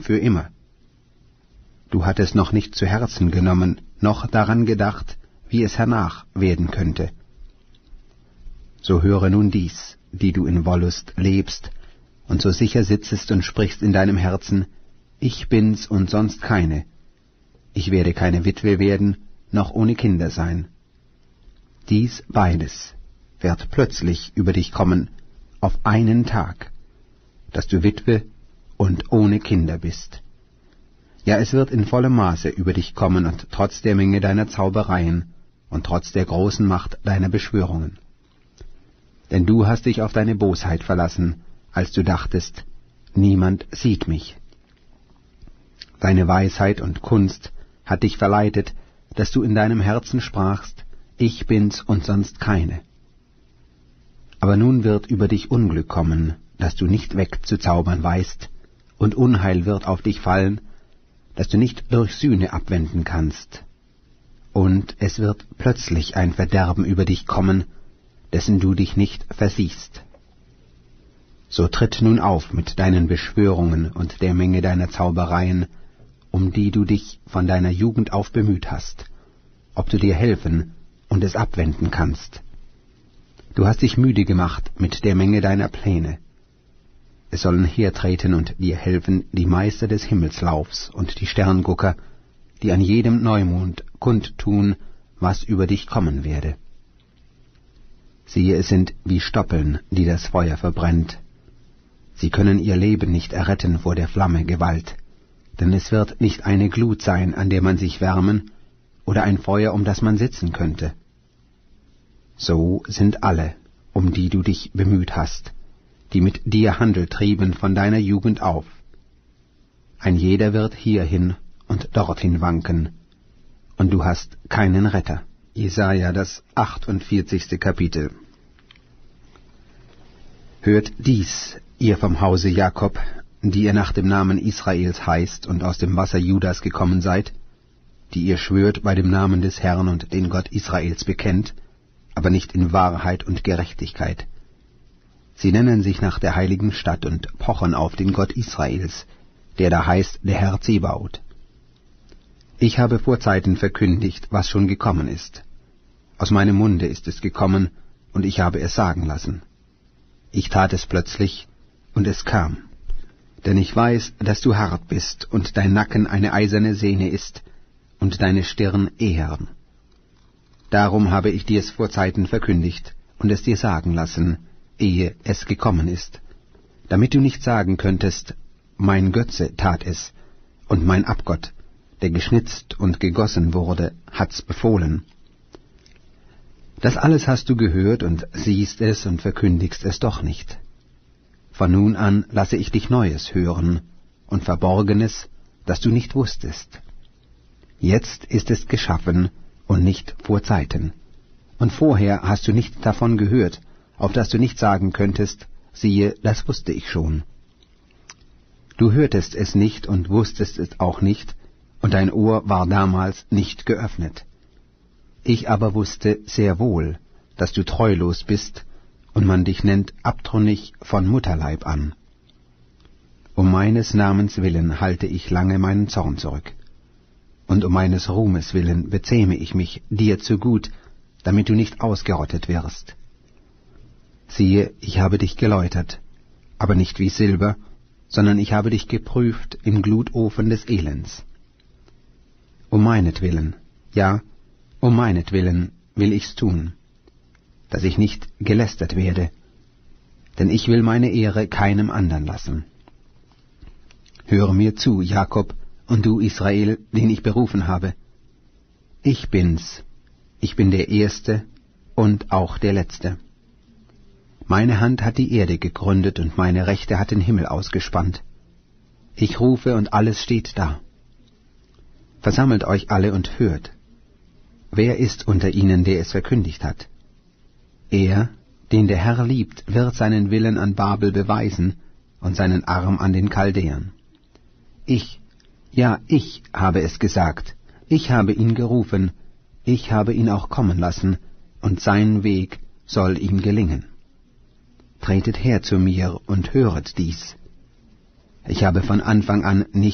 für immer. Du hattest noch nicht zu Herzen genommen, noch daran gedacht, wie es hernach werden könnte. So höre nun dies, die du in Wollust lebst, und so sicher sitzest und sprichst in deinem Herzen, ich bin's und sonst keine. Ich werde keine Witwe werden, noch ohne Kinder sein. Dies beides wird plötzlich über dich kommen, auf einen Tag, dass du Witwe und ohne Kinder bist. Ja, es wird in vollem Maße über dich kommen, und trotz der Menge deiner Zaubereien und trotz der großen Macht deiner Beschwörungen. Denn du hast dich auf deine Bosheit verlassen, als du dachtest, niemand sieht mich. Deine Weisheit und Kunst hat dich verleitet, dass du in deinem Herzen sprachst, ich bin's und sonst keine. Aber nun wird über dich Unglück kommen, dass du nicht wegzuzaubern weißt, und Unheil wird auf dich fallen, dass du nicht durch Sühne abwenden kannst. Und es wird plötzlich ein Verderben über dich kommen, dessen du dich nicht versiehst. So tritt nun auf mit deinen Beschwörungen und der Menge deiner Zaubereien, um die du dich von deiner Jugend auf bemüht hast, ob du dir helfen und es abwenden kannst. Du hast dich müde gemacht mit der Menge deiner Pläne. Es sollen hertreten und dir helfen die Meister des Himmelslaufs und die Sterngucker, die an jedem Neumond kundtun, was über dich kommen werde. Siehe, es sind wie Stoppeln, die das Feuer verbrennt. Sie können ihr Leben nicht erretten vor der Flamme Gewalt, denn es wird nicht eine Glut sein, an der man sich wärmen, oder ein Feuer, um das man sitzen könnte. So sind alle, um die du dich bemüht hast, die mit dir Handel trieben von deiner Jugend auf. Ein jeder wird hierhin und dorthin wanken, und du hast keinen Retter. Jesaja, das 48. Kapitel. Hört dies, ihr vom Hause Jakob, die ihr nach dem Namen Israels heißt und aus dem Wasser Judas gekommen seid, die ihr schwört bei dem Namen des Herrn und den Gott Israels bekennt, aber nicht in Wahrheit und Gerechtigkeit. Sie nennen sich nach der heiligen Stadt und pochen auf den Gott Israels, der da heißt der Herr Zebaoth. Ich habe vorzeiten verkündigt, was schon gekommen ist. Aus meinem Munde ist es gekommen, und ich habe es sagen lassen. Ich tat es plötzlich, und es kam. Denn ich weiß, dass du hart bist, und dein Nacken eine eiserne Sehne ist, und deine Stirn ehern. Darum habe ich dir es vorzeiten verkündigt, und es dir sagen lassen, ehe es gekommen ist, damit du nicht sagen könntest, mein Götze tat es, und mein Abgott, der geschnitzt und gegossen wurde, hat's befohlen. Das alles hast du gehört und siehst es und verkündigst es doch nicht. Von nun an lasse ich dich Neues hören und Verborgenes, das du nicht wusstest. Jetzt ist es geschaffen und nicht vor Zeiten. Und vorher hast du nicht davon gehört, auf das du nicht sagen könntest, siehe, das wusste ich schon. Du hörtest es nicht und wusstest es auch nicht, und dein Ohr war damals nicht geöffnet. Ich aber wusste sehr wohl, dass du treulos bist, und man dich nennt abtrünnig von Mutterleib an. Um meines Namens willen halte ich lange meinen Zorn zurück, und um meines Ruhmes willen bezähme ich mich dir zu gut, damit du nicht ausgerottet wirst. Siehe, ich habe dich geläutert, aber nicht wie Silber, sondern ich habe dich geprüft im Glutofen des Elends. Um meinetwillen, ja, um meinetwillen will ich's tun, dass ich nicht gelästert werde, denn ich will meine Ehre keinem andern lassen. Höre mir zu, Jakob, und du Israel, den ich berufen habe. Ich bin's, ich bin der Erste und auch der Letzte. Meine Hand hat die Erde gegründet und meine Rechte hat den Himmel ausgespannt. Ich rufe und alles steht da. Versammelt euch alle und hört. Wer ist unter ihnen, der es verkündigt hat? Er, den der Herr liebt, wird seinen Willen an Babel beweisen und seinen Arm an den Chaldäern. Ich, ja, ich habe es gesagt, ich habe ihn gerufen, ich habe ihn auch kommen lassen, und sein Weg soll ihm gelingen. Tretet her zu mir und höret dies. Ich habe von Anfang an nicht